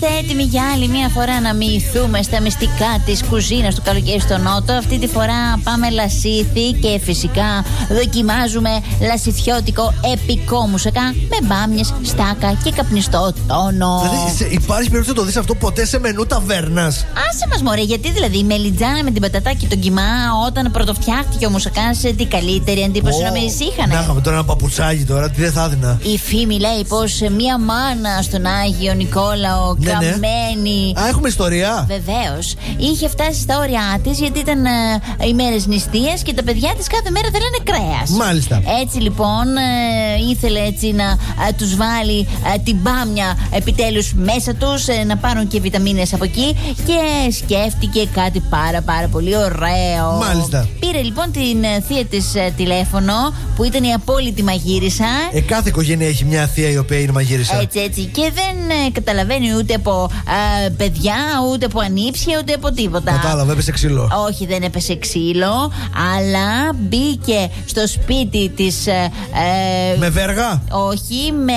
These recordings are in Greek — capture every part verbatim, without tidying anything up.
Είμαστε έτοιμοι για άλλη μια φορά να μυηθούμε στα μυστικά της κουζίνας του καλοκαίρι στο Νότο. Αυτή τη φορά πάμε Λασίθι και φυσικά δοκιμάζουμε λασιθιώτικο επικό μουσακά με μπάμιες, στάκα και καπνιστό τόνο. Δηλαδή υπάρχει περίπτωση να το δεις αυτό ποτέ σε μενού ταβέρνας? Άσε μας μωρέ, γιατί δηλαδή η μελιτζάνα με την πατατά και τον κιμά όταν πρωτοφτιάχτηκε ο μουσακάς, την καλύτερη εντύπωση oh, να με ησύχανε. Να είχαμε τώρα ένα παπουτσάκι τώρα, τι δεν θα έδινα. Η φήμη λέει πως μία μάνα στον Άγιο Νικόλαο, ναι, καμένη. Ναι. Α, έχουμε ιστορία. Βεβαίως. Είχε φτάσει στα όρια της γιατί ήταν ε, ημέρες νηστείας και τα παιδιά της κάθε μέρα θέλανε κρέας. Μάλιστα. Έτσι λοιπόν ε, ήθελε έτσι να ε, τους βάλει ε, την μπάμια επιτέλους μέσα τους, ε, να πάρουν και βιταμίνες από εκεί και σκέφτηκε κάτι πάρα πάρα πολύ ωραίο. Μάλιστα. Πήρε λοιπόν την ε, θεία της ε, τηλέφωνο που ήταν η απόλυτη μαγείρισα. Ε, κάθε οικογένεια έχει μια θεία η οποία είναι μαγείρισα. Έτσι, έτσι. Και δεν ε, καταλαβαίνει ούτε από ε, παιδιά, ούτε από ανήψια, ούτε από τίποτα. Κατάλαβα, έπεσε ξύλο. Όχι, δεν έπεσε ξύλο, αλλά μπήκε στο σπίτι της. Ε, ε, με βέργα? Όχι, με.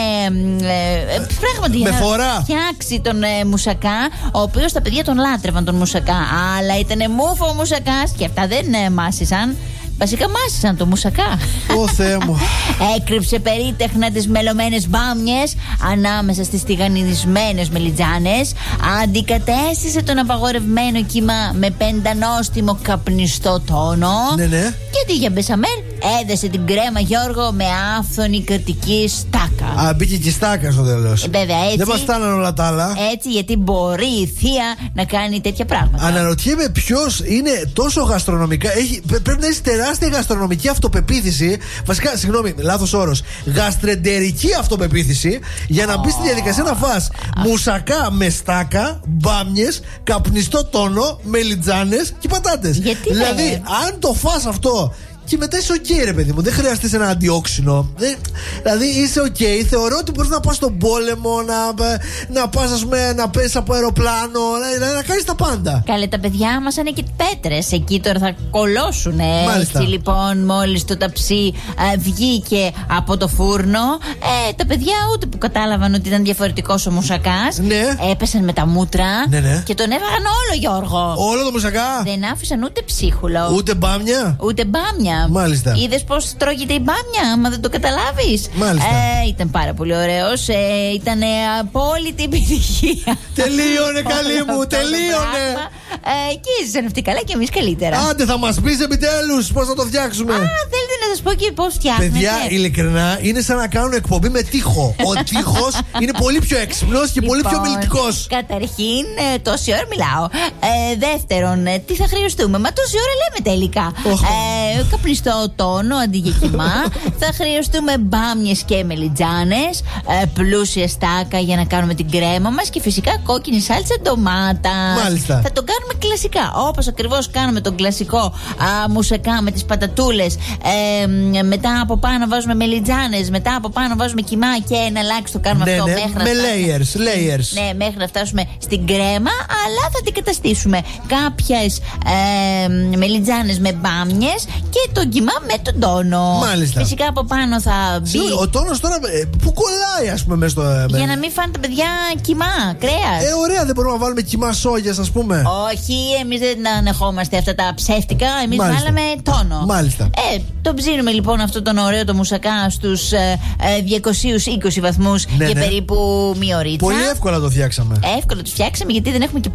Ε, ε, πράγματι. Με φορά. Φτιάξει τον ε, μουσακά, ο οποίος τα παιδιά τον λάτρευαν τον μουσακά. Αλλά ήταν μούφο ο μουσακάς και αυτά δεν ε, μάσησαν. Βασικά μάσησαν το μουσακά. Ω Θεέ μου. Έκρυψε περίτεχνα τις μελωμένες μπάμιες ανάμεσα στις τηγανιδισμένες μελιτζάνες. Αντικατέστησε τον απαγορευμένο κύμα με πεντανόστιμο καπνιστό τόνο. Ναι, ναι. Και τι για μπεσαμέλ, έδεσε την κρέμα, Γιώργο, με άφθονη κριτική στάκα. Α, μπήκε και στάκα στο τέλος. Ε, βέβαια, έτσι. Δεν μας φτάναν όλα τα άλλα. Έτσι, γιατί μπορεί η θεία να κάνει τέτοια πράγματα. Αναρωτιέμαι ποιος είναι τόσο γαστρονομικά. Έχει, πρέπει να έχει τεράστια γαστρονομική αυτοπεποίθηση. Βασικά, συγγνώμη, λάθος όρος. Γαστρεντερική αυτοπεποίθηση για να μπει στη διαδικασία να φας μουσακά με στάκα, μπάμιες, καπνιστό τόνο, μελιτζάνες και πατάτες. Γιατί δηλαδή, δε? αν το φας αυτό και μετά είσαι οκ, okay, ρε παιδί μου, δεν χρειάζεται ένα αντιόξινο. Δεν, δηλαδή είσαι οκ, okay. Θεωρώ ότι μπορείς να πας στον πόλεμο, να, να πας, ας πούμε, να πέσεις από αεροπλάνο, να, να, να κάνεις τα πάντα. Καλέ, τα παιδιά μας είναι και πέτρες. Εκεί τώρα θα κολώσουνε. Μάλιστα. Έτσι λοιπόν, μόλις το ταψί ε, βγήκε από το φούρνο, ε, τα παιδιά ούτε που κατάλαβαν ότι ήταν διαφορετικός ο μουσακάς, ναι, έπεσαν με τα μούτρα, ναι, ναι, και τον έβαγαν όλο, Γιώργο. Όλο το μουσακά. Δεν άφησαν ούτε ψίχουλο. Ούτε μπάμια. Ούτε μπάμια. Μάλιστα. Είδες πως τρώγεται η μπάμια, άμα δεν το καταλάβεις. Μάλιστα. Ε, ήταν πάρα πολύ ωραίος. Ε, ήταν απόλυτη επιτυχία. Τελείωνε, καλή μου, τελείωνε. Ε, και ήσασταν αυτοί καλά και εμείς καλύτερα. Άντε, θα μας πεις επιτέλους πώς θα το φτιάξουμε. Α, θέλετε να σας πω και πώς φτιάχνετε. Παιδιά, ειλικρινά, είναι σαν να κάνουν εκπομπή με τοίχο. Ο τοίχος είναι πολύ πιο έξυπνος και πολύ πιο μιλητικός. Καταρχήν, ε, τόση ώρα μιλάω. Ε, δεύτερον, ε, τι θα χρειαστούμε? Μα τόση ώρα λέμε τελικά. Ε, καπνιστό τόνο αντί για κιμά. Θα χρειαστούμε μπάμιες και μελιτζάνες, ε, πλούσια στάκα για να κάνουμε την κρέμα μας και φυσικά κόκκινη σάλτσα ντομάτα. Μάλιστα. Θα τον κάνουμε κλασικά, όπως ακριβώς κάνουμε τον κλασικό α, μουσακά με τις πατατούλες. Ε, μετά από πάνω βάζουμε μελιτζάνες, μετά από πάνω βάζουμε κιμά και ένα ελάχιστο κάνουμε, ναι, αυτό, ναι, μέχρι με να layers, φτάσουμε, layers. Ναι, μέχρι να φτάσουμε στην κρέμα, αλλά θα αντικαταστήσουμε κάποιες ε, μελιτζάνες με μπάμιες και τον κιμά με τον τόνο. Μάλιστα. Φυσικά από πάνω θα μπει. Συγνώμη, ο τόνος τώρα ε, που κολλάει, ας πούμε, μέσα στο. Ε, για να μην φάνε τα παιδιά κιμά, κρέας. Ε, ωραία, δεν μπορούμε να βάλουμε κιμά σόγιας, ας πούμε. Όχι, εμείς δεν ανεχόμαστε αυτά τα ψεύτικα. Εμείς βάλαμε τόνο. Μάλιστα. Ε, το ψήνουμε λοιπόν αυτό τον ωραίο το μουσακά στους ε, ε, διακόσιους είκοσι βαθμούς, ναι, για, ναι, περίπου μία ωρίτσα. Πολύ εύκολα το φτιάξαμε. Εύκολα το φτιάξαμε γιατί δεν έχουμε και